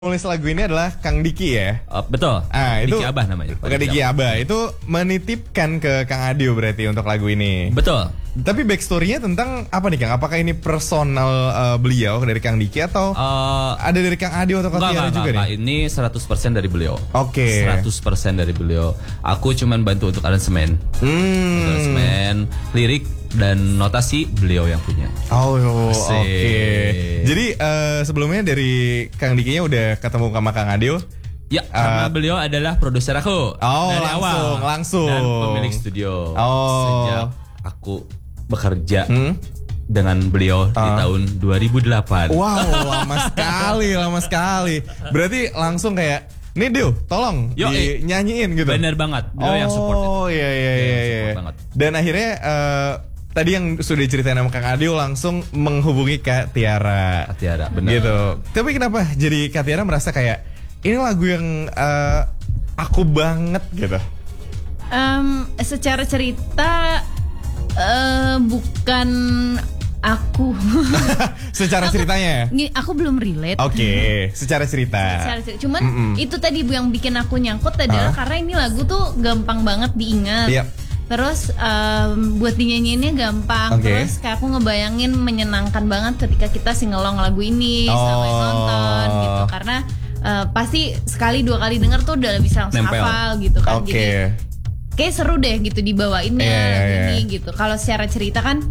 Nulis lagu ini adalah Kang Diki ya? Betul. Itu Diki Abah namanya. Kang Diki Abah itu menitipkan ke Kang Adio berarti untuk lagu ini. Betul. Tapi backstory-nya tentang apa nih Kang? Apakah ini personal beliau dari Kang Diki atau ada dari Kang Adio atau Kang Tiara juga nih? Ini 100% dari beliau. Oke. 100% dari beliau. Aku cuman bantu untuk aransemen. Aransemen, lirik dan notasi beliau yang punya. Oke. Jadi sebelumnya dari Kang Dikinya udah ketemu sama Kang Adio? Ya, karena beliau adalah produser aku dari langsung dan pemilik studio. Sejak aku bekerja dengan beliau di tahun 2008. Wow, lama sekali. Berarti langsung kayak, nih Dio, tolong dinyanyiin gitu. Bener banget, beliau yang support itu. Iya. Dan akhirnya tadi yang sudah diceritain sama Kang Adio langsung menghubungi Kak Tiara. Kak Tiara, benar. Gitu. Tapi kenapa jadi Kak Tiara merasa kayak ini lagu yang aku banget gitu? Secara cerita bukan aku. Secara ceritanya? Aku belum relate. Oke, secara cerita. Cuman itu tadi yang bikin aku nyangkut adalah karena ini lagu tuh gampang banget diingat. Yep. Terus buat dinyanyiinnya gampang. Terus kayak aku ngebayangin menyenangkan banget ketika kita singelong lagu ini sama yang nonton gitu. Karena pasti sekali dua kali denger tuh udah bisa langsung hafal gitu kan. Jadi kayak seru deh gitu dibawainnya lagu ini gitu. Kalau secara cerita kan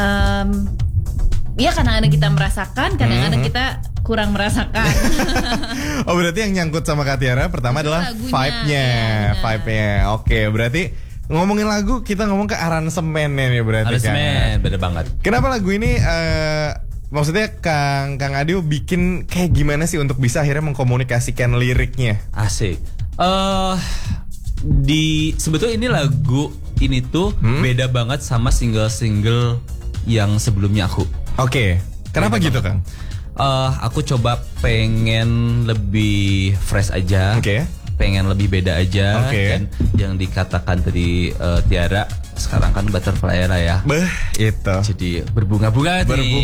ya kadang-kadang kita merasakan, kadang-kadang kita kurang merasakan. Berarti yang nyangkut sama Kak Tiara pertama adalah vibe-nya. Oke, berarti ngomongin lagu, kita ngomong ke aransemennya nih berarti. Aransemen, beda banget. Kenapa lagu ini maksudnya Kang Adio bikin kayak gimana sih untuk bisa akhirnya mengkomunikasikan liriknya? Asik. Sebetulnya ini lagu ini tuh beda banget sama single-single yang sebelumnya aku. Oke. Kenapa beda gitu Kang? Aku coba pengen lebih fresh aja. Pengen lebih beda aja. Dan yang dikatakan tadi Tiara sekarang kan butterfly era ya. Itu. Jadi berbunga-bunga.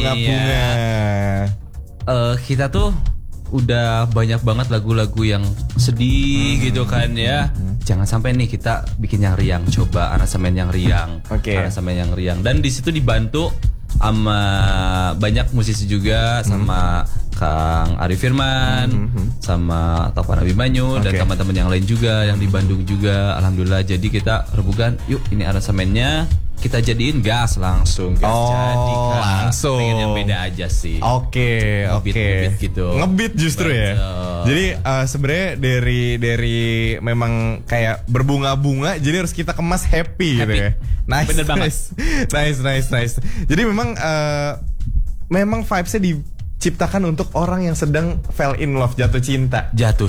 Kita tuh udah banyak banget lagu-lagu yang sedih gitu kan ya. Jangan sampai nih kita bikin yang riang, coba aransemen yang riang. Aransemen yang riang. Dan di situ dibantu sama banyak musisi juga, sama Kang Ari Firman, sama Taufan Abimanyu dan teman-teman yang lain juga yang di Bandung juga. Alhamdulillah, jadi kita rebukan, yuk ini aransemennya kita jadiin gas langsung. Jadi langsung. Pengen yang beda aja sih. Ngebeat gitu. Ngebeat justru ya. Jadi sebenarnya dari memang kayak berbunga-bunga, jadi harus kita kemas happy. Gitu ya. Bener banget. Nice. Jadi memang vibes-nya diciptakan untuk orang yang sedang fell in love, jatuh cinta.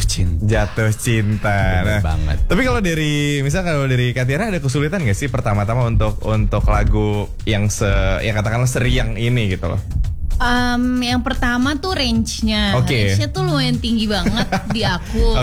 Nah, banget. Tapi kalau dari Kak Tiara ada kesulitan nggak sih pertama-tama untuk lagu yang katakanlah seriang ini gitu loh? Yang pertama tuh range-nya. Range-nya tuh lumayan tinggi banget di aku.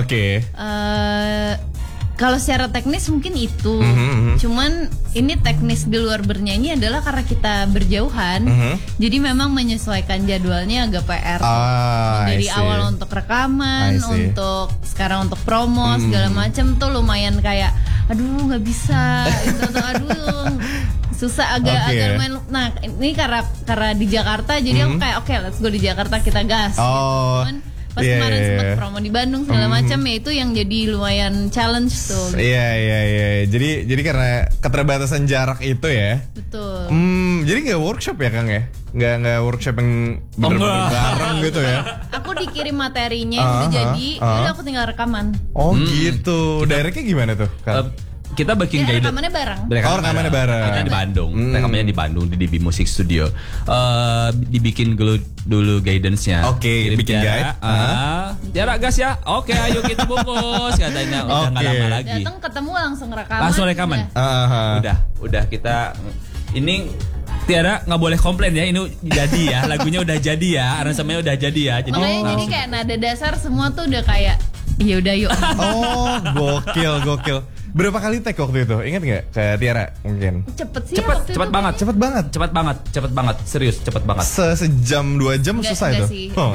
Kalau secara teknis mungkin itu, cuman ini teknis di luar bernyanyi adalah karena kita berjauhan, jadi memang menyesuaikan jadwalnya agak PR. Dari awal untuk rekaman, untuk sekarang untuk promo segala macam tuh lumayan kayak, aduh nggak bisa, aduh susah agak lumayan. Nah ini karena di Jakarta, jadi aku kayak oke, let's go di Jakarta kita gas. Cuman pas kemarin sempat promo di Bandung segala macam ya, itu yang jadi lumayan challenge tuh. Iya. Jadi karena keterbatasan jarak itu ya. Betul. Jadi nggak workshop ya Kang ya? Nggak workshop yang bener-bener bareng gitu ya? Aku dikirim materinya udah jadi, udah aku tinggal rekaman. Gitu. Directnya gimana tuh Kang? Kita bikin rekamannya bareng. Rekamannya bareng. Kita di Bandung. Rekamannya di Bandung di DB Music Studio. Dibikin dulu guidance-nya. Bikin guide. Tiara gas ya. Ayo kita bungkus katanya. Udah enggak lama lagi. Datang ketemu langsung rekaman. Langsung rekaman. Udah kita ini Tiara nggak boleh komplain ya, ini jadi ya, lagunya udah jadi ya, aransemennya udah jadi ya. Jadi jadi kayak nada dasar semua tuh udah kayak ya udah yuk. Gokil. Berapa kali take waktu itu? Ingat nggak ke Tiara mungkin? Cepet banget. Serius, cepet banget. Sejam 2 jam susah itu?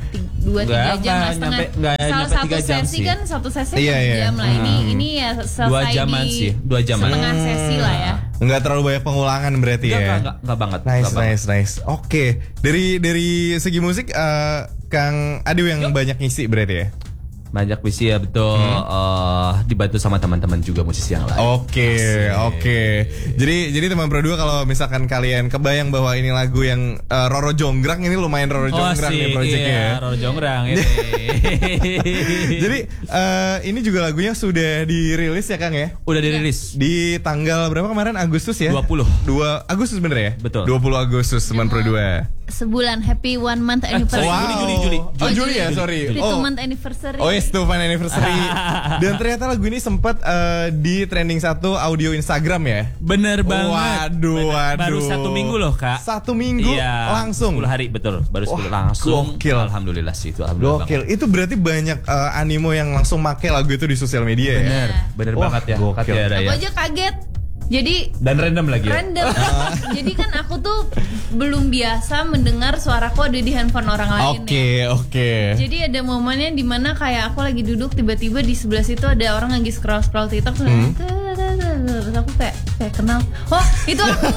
2-3 jam lah setengah. Salah satu sesi kan satu sesi 1 jam lah. Ini ya selesai 2 jaman sih, 2 jam setengah sesi lah ya. Enggak terlalu banyak pengulangan berarti ya. Enggak banget. Nice. Oke. Dari segi musik Kang Ade yang banyak ngisi berarti ya. Banyak visi ya betul. Dibantu sama teman-teman juga musisi yang lain. Oke. Jadi teman Pro 2 kalau misalkan kalian kebayang bahwa ini lagu yang Roro Jonggrang, ini lumayan Roro Jonggrang nih projectnya. Iya, Roro Jonggrang ini. Jadi ini juga lagunya sudah dirilis ya Kang ya? Udah dirilis. Di tanggal berapa kemarin? Agustus ya? 2 Agustus bener ya? Betul. 20 Agustus teman Pro 2. Sebulan happy 1 month anniversary. Juli ya, sorry. 2 month anniversary. Oh yes, 2 month anniversary. Dan ternyata lagu ini sempat di trending 1 audio Instagram ya. Bener banget. Waduh. Baru 1 minggu loh Kak. 1 minggu langsung. 10 hari betul. Baru 10 langsung. Gokil. Alhamdulillah sih itu. Alhamdulillah. Gokil. Itu berarti banyak animo yang langsung make lagu itu di sosial media ya. Bener banget ya. Gokil. Aku aja kaget. Jadi dan random lagi. Random. Jadi kan aku tuh belum biasa mendengar suaraku ada di handphone orang lain. Oke. Jadi ada momennya dimana kayak aku lagi duduk tiba-tiba di sebelah situ ada orang lagi scroll TikTok. Terus aku kayak kenal. Oh itu aku.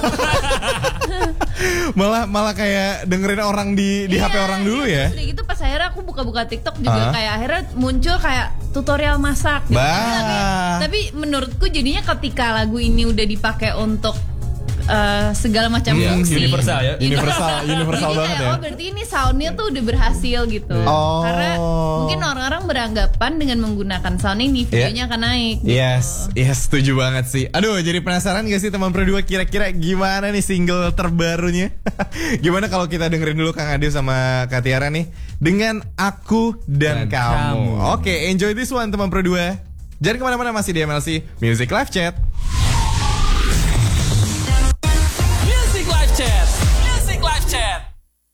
malah kayak dengerin orang di HP orang dulu ya. Udah gitu pas akhirnya aku buka-buka TikTok juga kayak akhirnya muncul kayak tutorial masak gitu. Tapi menurutku jadinya ketika lagu ini udah dipakai untuk segala macam fungsi universal ya. Universal banget ya. Oh berarti ini soundnya tuh udah berhasil gitu. Karena mungkin orang-orang beranggapan dengan menggunakan sound ini videonya akan naik gitu. Yes, setuju banget sih. Aduh, jadi penasaran gak sih teman Pro 2 kira-kira gimana nih single terbarunya? Gimana kalau kita dengerin dulu Kang Ade sama Kak Tiara nih dengan Aku dan Kamu. Oke, enjoy this one teman Pro 2. Jangan kemana-mana, masih di MLC Music Live Chat.